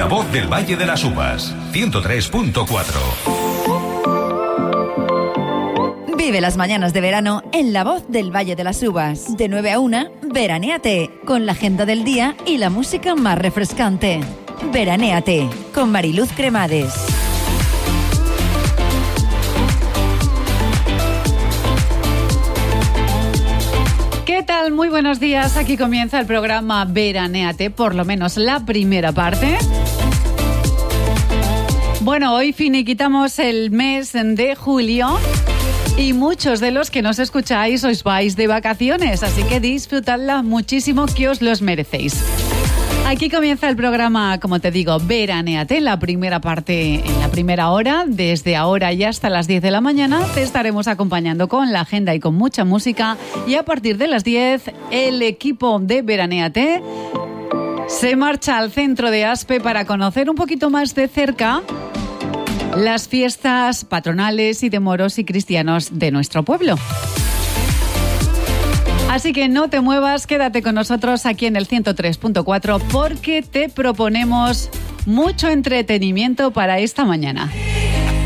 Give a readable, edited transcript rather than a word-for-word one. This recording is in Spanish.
La Voz del Valle de las Uvas, 103.4. Vive las mañanas de verano en La Voz del Valle de las Uvas. De 9 a 1, veranéate, con la agenda del día y la música más refrescante. Veranéate, con Mariluz Cremades. ¿Qué tal? Muy buenos días. Aquí comienza el programa Veranéate, por lo menos la primera parte. Bueno, hoy finiquitamos el mes de julio y muchos de los que nos escucháis os vais de vacaciones, así que disfrutadla muchísimo, que os los merecéis. Aquí comienza el programa, como te digo, Veranéate, la primera parte, en la primera hora. Desde ahora y hasta las 10 de la mañana te estaremos acompañando con la agenda y con mucha música. Y a partir de las 10, el equipo de Veranéate se marcha al centro de Aspe para conocer un poquito más de cerca las fiestas patronales y de moros y cristianos de nuestro pueblo. Así que no te muevas, quédate con nosotros aquí en el 103.4 porque te proponemos mucho entretenimiento para esta mañana.